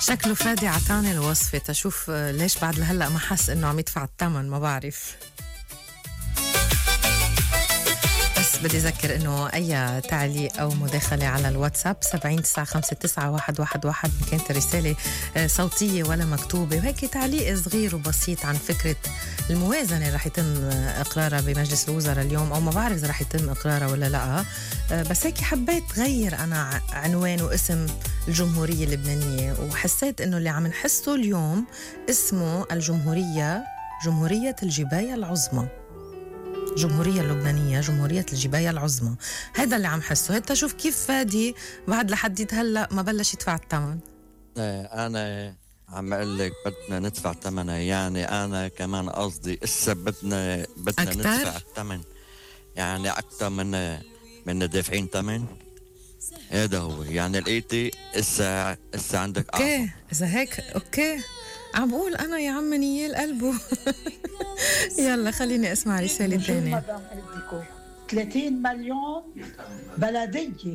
شكله فادي عطاني الوصفة تشوف ليش بعد لهلأ ما حس انه عم يدفع الثمن. ما بعرف، بس بدي أذكر إنه أي تعليق أو مداخلة على الواتساب 70959111 إن كانت رسالة صوتية ولا مكتوبة، وهيك تعليق صغير وبسيط عن فكرة الموازنة اللي رح يتم إقرارها بمجلس الوزراء اليوم، أو ما بعرف إذا رح يتم إقرارها ولا لا. بس هيك حبيت غير أنا عنوان واسم الجمهورية اللبنانية، وحسيت إنه اللي عم نحسه اليوم اسمه جمهورية الجباية العظمى، جمهورية اللبنانية، جمهورية الجباية العظمى. هذا اللي عم حسه. هيدا شوف كيف فادي بعد لحد هلا ما بلش يدفع الثمن. أنا عم أقول لك بدنا ندفع ثمنها، يعني أنا كمان قصدي إسا بدنا ندفع الثمن، يعني أكثر من دافعين ثمن. هذا هو يعني لقيتي إسا عندك أوكي. إذا هيك أوكي عم بقول أنا يا عم نيال قلبه. يلا خليني أسمع رسالة ثانية. 30 مليون بلدية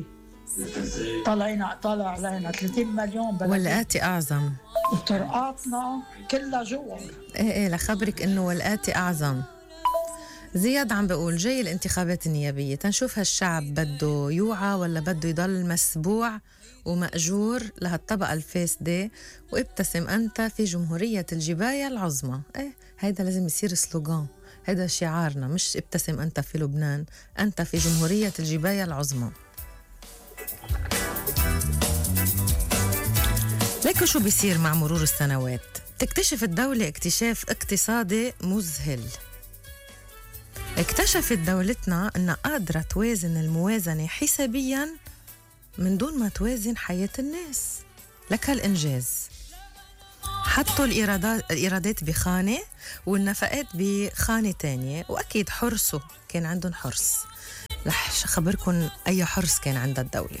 طالع علينا 30 مليون بلدية، والآتي أعظم، وطرقاتنا كلها جوا. إيه لخبرك إنه والآتي أعظم. زياد عم بقول جاي الانتخابات النيابية تنشوف هالشعب بده يوعى ولا بده يضل مسبوع ومأجور لهالطبقة الفاسدة. وابتسم أنت في جمهورية الجباية العظمى. هيدا لازم يصير سلوغان، هيدا شعارنا، مش ابتسم أنت في لبنان، أنت في جمهورية الجباية العظمى. ليكو شو بيصير مع مرور السنوات. تكتشف الدولة اكتشاف اقتصادي مذهل. اكتشفت دولتنا أنها قادرة توازن الموازنة حسابياً من دون ما توازن حياة الناس. لك هالإنجاز. حطوا الإيرادات بخانة والنفقات بخانة تانية، وأكيد حرصوا كان عندهم حرص. رح خبركن أي حرص كان عند الدولة.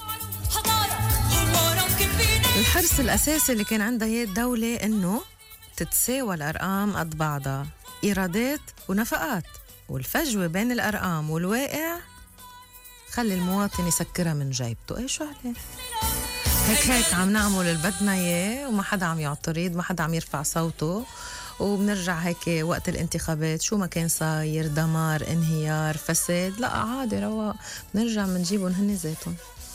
الحرص الأساسي اللي كان عندها هي الدولة إنه تتساوى الأرقام قد بعضها، إيرادات ونفقات، والفجوة بين الأرقام والواقع خلي المواطن يسكرها من جيبته. شو عليه؟ هيك عم نعمل اللي بدنا اياه، وما حدا عم يعترض، ما حدا عم يرفع صوته، وبنرجع هيك وقت الانتخابات شو ما كان صاير، دمار، انهيار، فساد، لا عادي رواق، بنرجع بنجيبهم هن ذاتهم.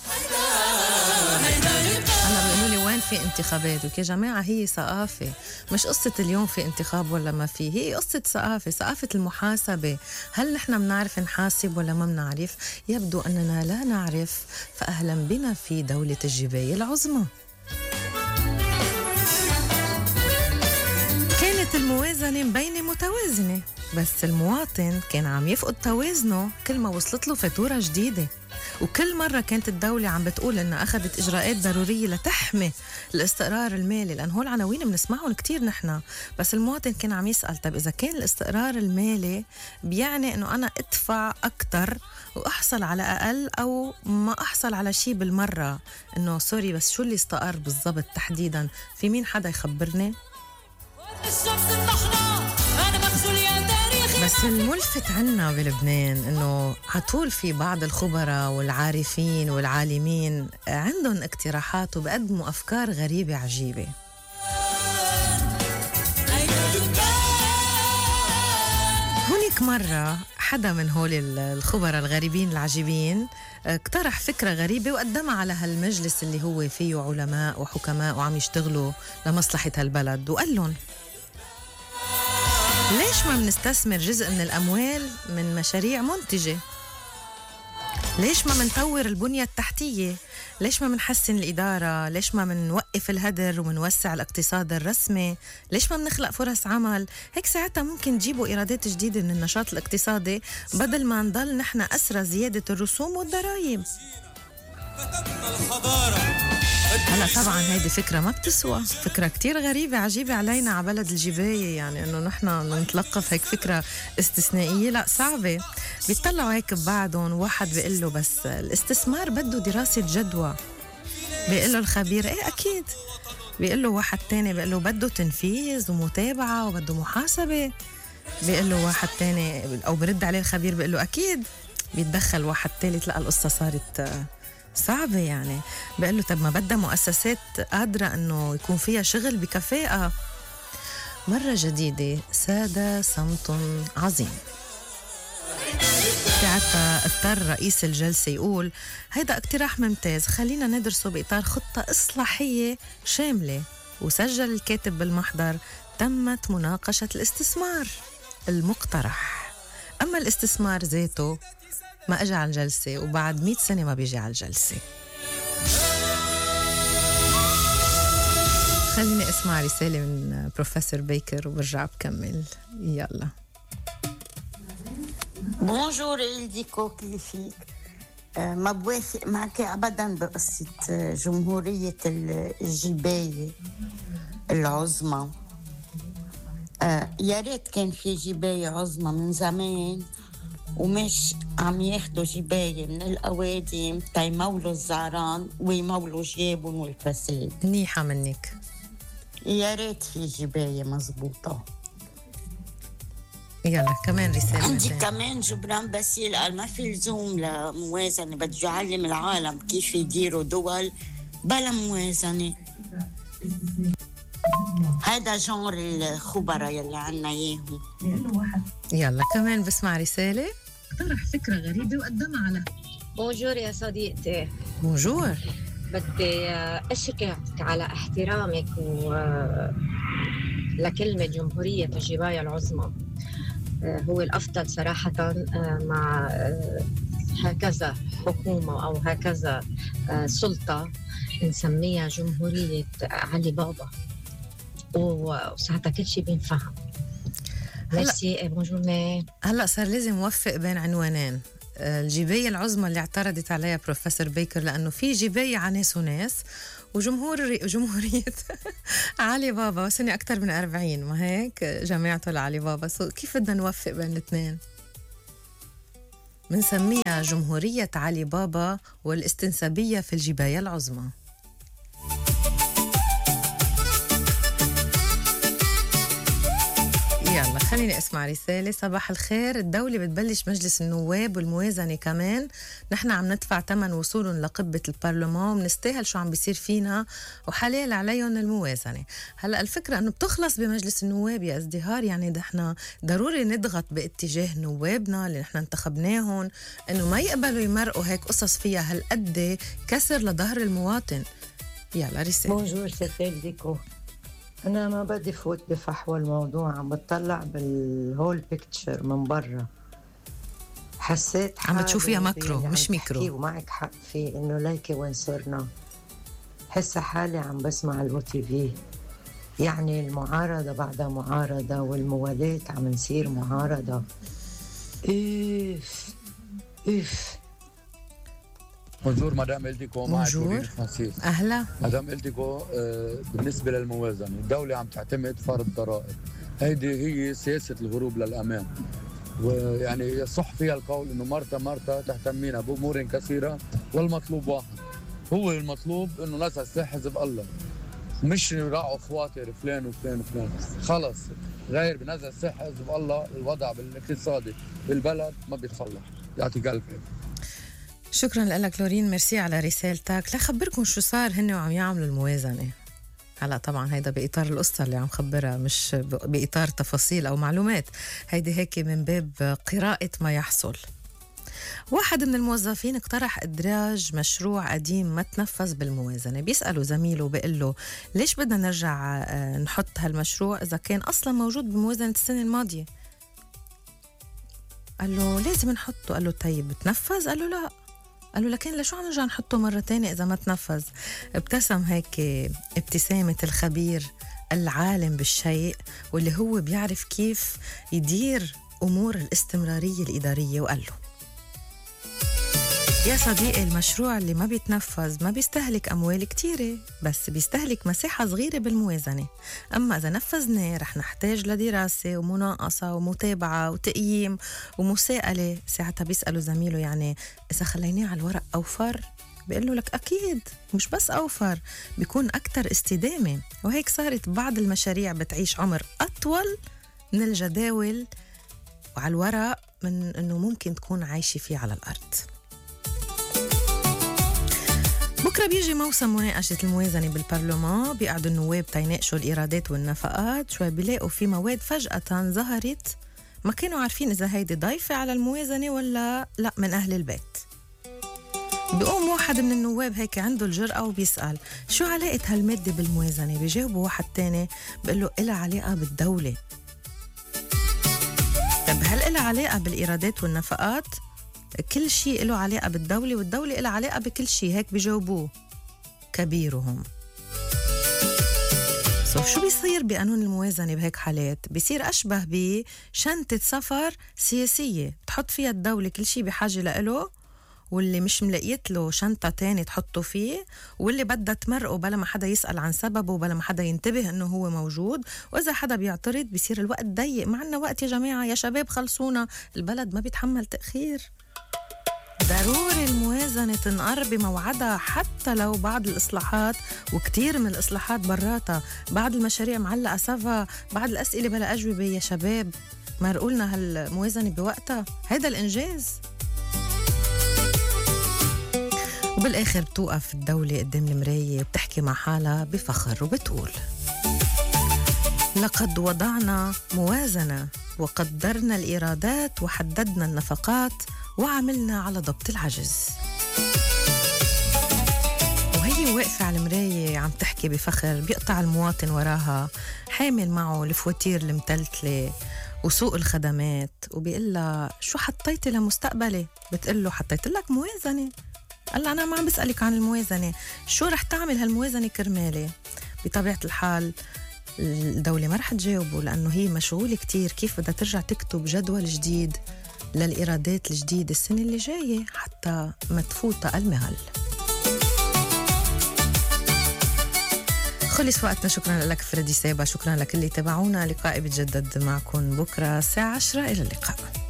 هلا بيقولوا لي وين في انتخابات؟ ويا جماعة هي ثقافة، مش قصة اليوم في انتخاب ولا ما في، هي قصة ثقافة المحاسبة. هل نحن بنعرف نحاسب ولا ما بنعرف؟ يبدو أننا لا نعرف، فأهلا بنا في دولة الجباية العظمى. كانت الموازنة مبينة متوازنة، بس المواطن كان عم يفقد توازنه كل ما وصلت له فاتورة جديدة. وكل مرة كانت الدولة عم بتقول إنها أخذت إجراءات ضرورية لتحمي الاستقرار المالي، لأن هول عناوين بنسمعهم كتير نحن، بس المواطن كان عم يسأل طب إذا كان الاستقرار المالي بيعني إنه أنا أدفع أكتر وأحصل على أقل، أو ما أحصل على شيء بالمرة، إنه سوري بس شو اللي استقر بالضبط تحديدا؟ في مين حدا يخبرني؟ بس الملفت عنا بلبنان إنه عطول في بعض الخبراء والعارفين والعالمين عندهم اقتراحات وبقدموا أفكار غريبة عجيبة. هناك مرة حدا من هول الخبراء الغريبين العجيبين اقترح فكرة غريبة وقدمها على هالمجلس اللي هو فيه علماء وحكماء وعم يشتغلوا لمصلحة هالبلد، وقال لهم ليش ما بنستثمر جزء من الأموال من مشاريع منتجة؟ ليش ما منطور البنية التحتية؟ ليش ما منحسن الإدارة؟ ليش ما منوقف الهدر ومنوسع الاقتصاد الرسمي؟ ليش ما منخلق فرص عمل؟ هيك ساعتها ممكن تجيبوا إيرادات جديدة من النشاط الاقتصادي بدل ما نضل نحن أسرى زيادة الرسوم والضرائب. هلا طبعا هيدي فكرة ما بتسوى، فكرة كتير غريبة عجيبة علينا على بلد الجباية، يعني انه نحن نتلقف هيك فكرة استثنائية، لا صعبة. بيطلعوا هيك ببعضهم، واحد بيقول له بس الاستثمار بده دراسة جدوى، بيقول له الخبير ايه اكيد، بيقول له واحد تاني بيقول له بده تنفيذ ومتابعة وبده محاسبة، بيقول له واحد تاني او برد عليه الخبير بيقول له اكيد، بيتدخل واحد ثالث، لقى القصة صعبة يعني. بقول له طب ما بدها مؤسسات قادرة إنه يكون فيها شغل بكفاءة. مرة جديدة ساد صمت عظيم. ساعتها اضطر رئيس الجلسة يقول هيدا اقتراح ممتاز، خلينا ندرسه بإطار خطة إصلاحية شاملة. وسجل الكاتب بالمحضر تمت مناقشة الاستثمار المقترح. أما الاستثمار ذاته ما أجى على الجلسة، وبعد 100 سنة ما بيجي على الجلسة. خليني اسمع رسالة من بروفيسور بيكر وبرجع بكمل. يلا. بونجور إلديكو، كيفك؟ ما بوافق معك أبدا بقصة جمهورية الجباية العظمى. يا ريت كان في جباية عظمى من زمان، ومش عم ياخدوا جباية من الأوادم تيمولوا الزعران ويمولوا جيابهم والفساد. منيحة منك. يا ريت في جباية مزبوطة. يلا كمان رسالة. عندي كمان جبران باسيل قال ما في لزوم لموازنة، بده يعلم العالم كيف يديروا دول بلا موازنة. هذا جونر الخبراء يلي عنا اياهم. يلا كمان بسمع رسالة. اقترح فكرة غريبة وقدمها على بونجور يا صديقتي. بونجور. بدي أشكرك على احترامك لكلمة جمهورية الجباية العظمى. هو الأفضل صراحة مع هكذا حكومة أو هكذا سلطة نسميها جمهورية علي بابا، وساعتها كل شيء بينفهم. هلا صار لازم نوفق بين عنوانين، الجباية العظمى اللي اعترضت عليها بروفيسور بيكر، لأنه في جباية على ناس وناس، جمهورية علي بابا سنة أكثر من 40، ما هيك جماعته لعلي بابا. كيف بدنا نوفق بين الاثنين؟ بنسميها جمهورية علي بابا والاستنسابية في الجباية العظمى. يلا خليني اسمع رسالة. صباح الخير، الدولة بتبلش مجلس النواب والموازنة كمان، نحن عم ندفع ثمن وصولهم لقبة البرلمان ومنستاهل شو عم بيصير فينا، وحلال عليهم الموازنة. هلأ الفكرة انه بتخلص بمجلس النواب يا ازدهار، يعني نحن ضروري نضغط باتجاه نوابنا اللي نحن انتخبناهم انه ما يقبلوا يمرقوا هيك قصص فيها هالقد كسر لظهر المواطن. يلا رسالة. بونجور ستيل ديكو، أنا ما بدي فوت بفحوى الموضوع، عم بتطلع بالهول بيكتشر من برا، حسيت عم بتشوفيها ماكرو مش ميكرو، ومعك حق في إنه ليكي وين صرنا. حس حالي عم بسمع الأو تي في، يعني المعارضة بعدها معارضة والموالاة عم نصير معارضة. إف إف. بونجور مدام إلديكو، معك لورين فرانسيس. أهلا مدام إلديكو، بالنسبة للموازنة الدولة عم تعتمد فرض ضرائب، هيدي هي سياسة الهروب للأمام، ويعني يصح فيها القول إنه مرتا تهتمينا بأمور كثيرة والمطلوب واحد، هو المطلوب إنه ناس حزب الله، مش يراعوا خواطر فلان وفلان وفلان. خلص غير بنزل حزب الله الوضع بالاقتصادي بالبلد ما بيتصلح. يعطيك ألف خير. شكرا لك لورين، ميرسي على رسالتك. لخبركم شو صار هن وعم يعملوا الموازنة. هلا طبعا هيدا بإطار القصة اللي عم خبرها، مش بإطار تفاصيل أو معلومات، هيدي هيك من باب قراءة ما يحصل. واحد من الموظفين اقترح إدراج مشروع قديم ما تنفذ بالموازنة. بيسألوا زميله بيقول له ليش بدنا نرجع نحط هالمشروع إذا كان أصلا موجود بموازنة السنة الماضية؟ قال له لازم نحطه. قال له طيب بتنفذ؟ قال له لا. قال له لكن لشو عم نرجع نحطه مرة تانية إذا ما تنفذ؟ ابتسم هيك ابتسامة الخبير العالم بالشيء واللي هو بيعرف كيف يدير أمور الاستمرارية الإدارية، وقال له يا صديقي المشروع اللي ما بيتنفذ ما بيستهلك أموال كتيرة، بس بيستهلك مساحة صغيرة بالموازنة. أما إذا نفذناه رح نحتاج لدراسة ومناقصة ومتابعة وتقييم ومساءلة. ساعتها بيسألوا زميله يعني إذا خليناه على الورق أوفر؟ بيقول له لك أكيد مش بس أوفر، بيكون أكتر استدامة. وهيك صارت بعض المشاريع بتعيش عمر أطول من الجداول وعلى الورق من أنه ممكن تكون عايشة فيه على الأرض. بكرة بيجي موسم مناقشة الموازنة بالبرلمان، بيقعدوا النواب تيناقشوا الإيرادات والنفقات، شوي بيلاقوا في مواد فجأة ظهرت ما كانوا عارفين إذا هيدي ضايفة على الموازنة ولا لا من أهل البيت. بيقوم واحد من النواب هيك عنده الجرأة وبيسأل شو علاقة هالمادة بالموازنة؟ بيجاوبه واحد تاني بيقول له إلها علاقة بالدولة. طب هل إلها علاقة بالإيرادات والنفقات؟ كل شيء له علاقة بالدولة والدولة إلها علاقة بكل شيء، هيك بيجاوبوه كبيرهم. شو بيصير بقانون الموازنة بهيك حالات؟ بيصير أشبه بشنطة سفر سياسية تحط فيها الدولة كل شيء بحاجة لإله، واللي مش ملاقيت له شنطة تاني تحطه فيه، واللي بدها تمرقه بلا ما حدا يسأل عن سببه وبلا ما حدا ينتبه انه هو موجود، وإذا حدا بيعترض بيصير الوقت ضيق. ما عنا وقت يا جماعة، يا شباب خلصونا، البلد ما بيتحمل تأخير. ضروري الموازنة تنقر بموعدها، حتى لو بعض الإصلاحات وكتير من الإصلاحات براتها، بعض المشاريع معلقة سفا، بعض الأسئلة بلا أجوبة. يا شباب مرقولنا هالموازنة بوقتها، هيدا الإنجاز. وبالآخر بتوقف الدولة قدام المراية بتحكي مع حالها بفخر وبتقول لقد وضعنا موازنة وقدرنا الإيرادات وحددنا النفقات وعملنا على ضبط العجز. وهي واقفة على المراية عم تحكي بفخر، بيقطع المواطن وراها حامل معه الفواتير المتلتلة وسوق الخدمات، وبيقول لها شو حطيتي لمستقبلي؟ بتقول له حطيت لك موازنة. قال لها أنا ما عم بسألك عن الموازنة، شو رح تعمل هالموازنة كرمالي؟ بطبيعة الحال الدولة ما رح تجاوبه، لأنه هي مشغولة كتير كيف بدها ترجع تكتب جدول جديد للإيرادات الجديدة السنة اللي جاية حتى ما تفوت المهل. خلص وقتنا، شكرا لك فريدي سابا، شكرا لك اللي تابعونا. لقائي بتجدد معكم بكرة الساعة 10، إلى اللقاء.